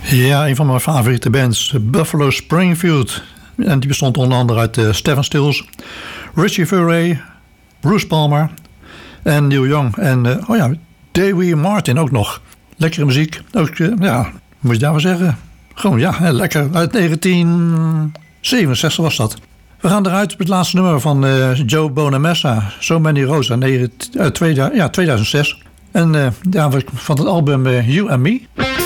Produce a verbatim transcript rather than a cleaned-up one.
Ja, een van mijn favoriete bands, Buffalo Springfield. En die bestond onder andere uit uh, Stephen Stills, Richie Furay, Bruce Palmer en Neil Young. En uh, oh ja, Davy Martin ook nog. Lekkere muziek. Ook, uh, ja, moet je daar wel zeggen. Gewoon, ja, lekker. Uit negentien zevenenzestig was dat. We gaan eruit op het laatste nummer van uh, Joe Bonamassa. So Many Roads uit uh, tweeduizend, ja, tweeduizend zes. En uh, ja, van het album uh, You and Me.